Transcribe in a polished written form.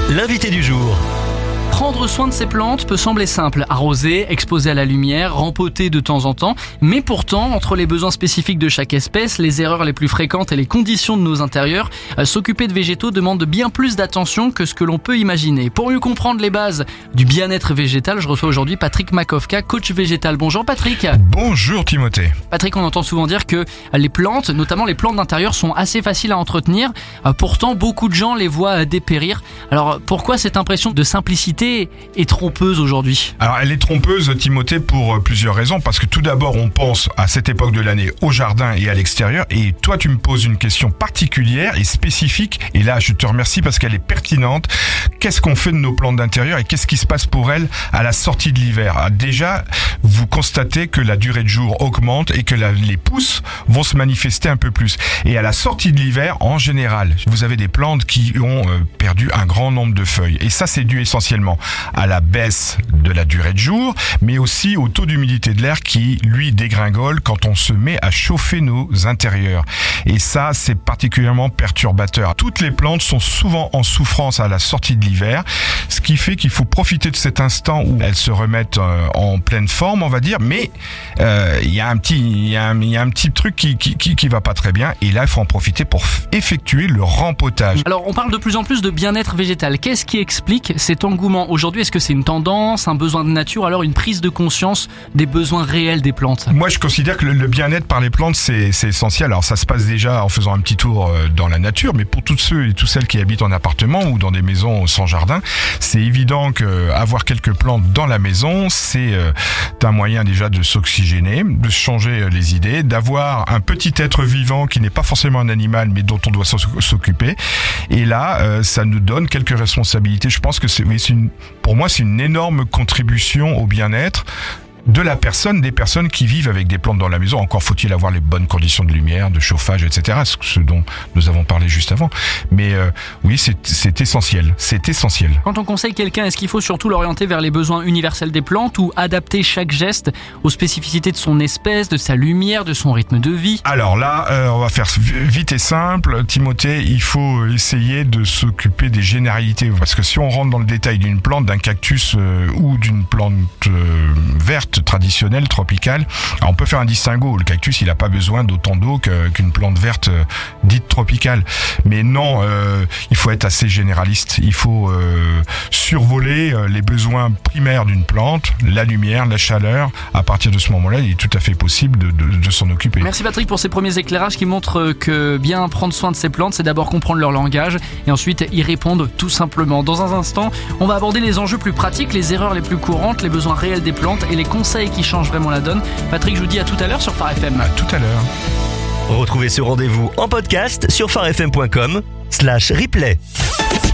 l'invité du jour. Prendre soin de ses plantes peut sembler simple, arroser, exposer à la lumière, rempoter de temps en temps, mais pourtant, entre les besoins spécifiques de chaque espèce, les erreurs les plus fréquentes et les conditions de nos intérieurs, s'occuper de végétaux demande bien plus d'attention que ce que l'on peut imaginer. Pour mieux comprendre les bases du bien-être végétal, je reçois aujourd'hui Patrick Makowka, coach végétal. Bonjour Patrick. Bonjour Timothée. Patrick, on entend souvent dire que les plantes, notamment les plantes d'intérieur, sont assez faciles à entretenir. Pourtant, beaucoup de gens les voient dépérir. Alors, pourquoi cette impression de simplicité est trompeuse aujourd'hui? Alors elle est trompeuse Timothée pour plusieurs raisons, parce que tout d'abord on pense à cette époque de l'année au jardin et à l'extérieur, et toi tu me poses une question particulière et spécifique, et là je te remercie parce qu'elle est pertinente. Qu'est-ce qu'on fait de nos plantes d'intérieur et qu'est-ce qui se passe pour elles à la sortie de l'hiver? Déjà, vous constatez que la durée de jour augmente et que les pousses vont se manifester un peu plus, et à la sortie de l'hiver en général vous avez des plantes qui ont perdu un grand nombre de feuilles, et ça c'est dû essentiellement à la baisse de la durée de jour, mais aussi au taux d'humidité de l'air qui, lui, dégringole quand on se met à chauffer nos intérieurs. Et ça, c'est particulièrement perturbateur. Toutes les plantes sont souvent en souffrance à la sortie de l'hiver, ce qui fait qu'il faut profiter de cet instant où elles se remettent en pleine forme, on va dire, mais il y a un petit truc qui va pas très bien, et là, il faut en profiter pour effectuer le rempotage. Alors, on parle de plus en plus de bien-être végétal. Qu'est-ce qui explique cet engouement aujourd'hui? Est-ce que c'est une tendance, un besoin de nature, alors une prise de conscience des besoins réels des plantes? Moi, je considère que le bien-être par les plantes, c'est essentiel. Alors, ça se passe déjà en faisant un petit tour dans la nature, mais pour tous ceux et toutes celles qui habitent en appartement ou dans des maisons sans jardin, c'est évident qu'avoir quelques plantes dans la maison, c'est un moyen déjà de s'oxygéner, de changer les idées, d'avoir un petit être vivant qui n'est pas forcément un animal, mais dont on doit s'occuper. Et là, ça nous donne quelques responsabilités. Je pense que pour moi, c'est une énorme contribution au bien-être de la personne, des personnes qui vivent avec des plantes dans la maison. Encore faut-il avoir les bonnes conditions de lumière, de chauffage, etc. Ce dont nous avons parlé juste avant. Mais oui, c'est essentiel. C'est essentiel. Quand on conseille quelqu'un, est-ce qu'il faut surtout l'orienter vers les besoins universels des plantes ou adapter chaque geste aux spécificités de son espèce, de sa lumière, de son rythme de vie? Alors là, on va faire vite et simple. Timothée, il faut essayer de s'occuper des généralités. Parce que si on rentre dans le détail d'une plante, d'un cactus ou d'une plante verte, traditionnelle, tropicale, alors on peut faire un distinguo. Le cactus, il n'a pas besoin d'autant d'eau qu'une plante verte dite tropicale. Mais non, il faut être assez généraliste. Il faut survoler les besoins primaires d'une plante, la lumière, la chaleur. À partir de ce moment-là, il est tout à fait possible de s'en occuper. Merci Patrick pour ces premiers éclairages qui montrent que bien prendre soin de ses plantes, c'est d'abord comprendre leur langage et ensuite y répondre tout simplement. Dans un instant, on va aborder les enjeux plus pratiques, les erreurs les plus courantes, les besoins réels des plantes et les conseils qui changent vraiment la donne. Patrick, je vous dis à tout à l'heure sur Phare FM. À tout à l'heure. Retrouvez ce rendez-vous en podcast sur pharefm.com/replay.